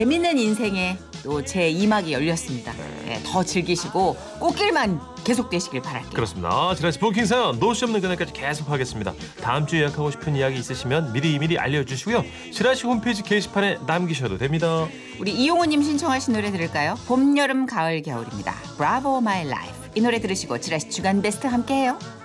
재밌는 인생에 또 제 2막이 열렸습니다. 네, 더 즐기시고 꽃길만 계속되시길 바랄게요. 그렇습니다. 지라시 부킹 사연 노시 없는 그날까지 계속 하겠습니다. 다음 주에 예약하고 싶은 이야기 있으시면 미리 알려주시고요. 지라시 홈페이지 게시판에 남기셔도 됩니다. 우리 이용우님 신청하신 노래 들을까요? 봄, 여름, 가을, 겨울입니다. Bravo My Life. 이 노래 들으시고 지라시 주간 베스트 함께해요.